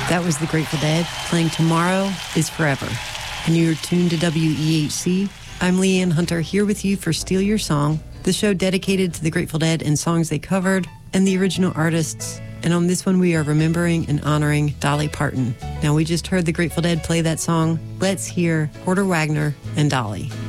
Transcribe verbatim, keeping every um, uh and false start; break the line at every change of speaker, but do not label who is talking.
That was the Grateful Dead playing Tomorrow is Forever. And you're tuned to W E H C. I'm Leanne Hunter here with you for Steal Your Song, the show dedicated to the Grateful Dead and songs they covered and the original artists. And on this one, we are remembering and honoring Dolly Parton. Now, we just heard the Grateful Dead play that song. Let's hear Porter Wagoner and Dolly.